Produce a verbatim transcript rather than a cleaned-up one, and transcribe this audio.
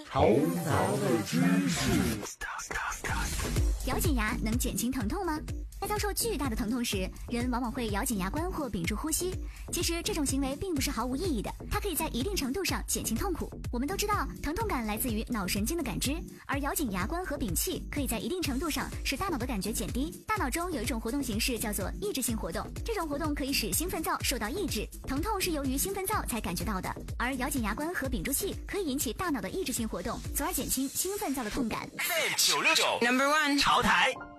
头脑的知识。 咬紧牙能减轻疼痛吗？在遭受巨大的疼痛时，人往往会咬紧牙关或屏住呼吸。其实这种行为并不是毫无意义的，它可以在一定程度上减轻痛苦。我们都知道，疼痛感来自于脑神经的感知，而咬紧牙关和屏气可以在一定程度上使大脑的感觉减低。大脑中有一种活动形式叫做抑制性活动，这种活动可以使兴奋灶受到抑制，疼痛是由于兴奋灶才感觉到的。而咬紧牙关和屏住气可以引起大脑的抑制性活动，从而减轻兴奋灶的痛感。 九六九 Number One 潮台。